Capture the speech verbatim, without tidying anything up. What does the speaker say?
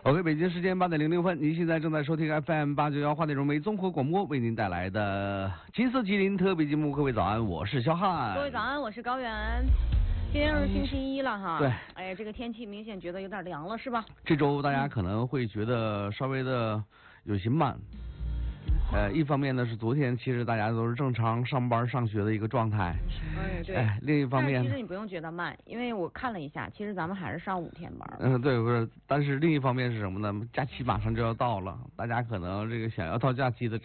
OK， 北京时间八点零六分，您现在正在收听 F M 八九幺华内融媒综合广播为您带来的金色吉林特别节目。各位早安，我是肖汉。 各位早安，我是高原。今天是星期一了哈， 对， 哎，这个天气明显觉得有点凉了，是吧？ 这周大家可能会觉得稍微的有些慢。呃，一方面呢是昨天其实大家都是正常上班上学的一个状态， 嗯对。 哎，另一方面， 但是其实你不用觉得慢，因为我看了一下，其实咱们还是上五天班。 嗯，对，不是，但是另一方面是什么呢？假期马上就要到了，大家可能这个想要到假期的。